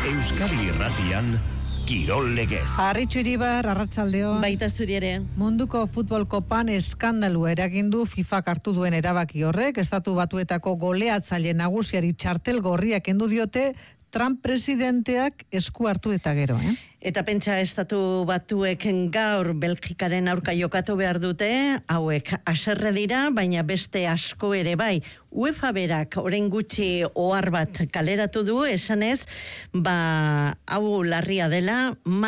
Euskadi Irratian, Kirol Legez. Arritxu Iribar, arratsaldeon. Baita zuri ere. Munduko futbol kopan eskandalu eragin du FIFA hartu duen erabaki horrek. Estatu Batuetako goleatzaile nagusiari txartel gorria kendu diote Trump presidenteak esku hartu eta gero, Eta pentsa Estatu Batuek gaur Belgikaren aurka jokatu behar dute, hauek haserre dira, baina beste asko ere bai. UEFA berak orain gutxi ohar bat kaleratu du, esanez, hau larria dela,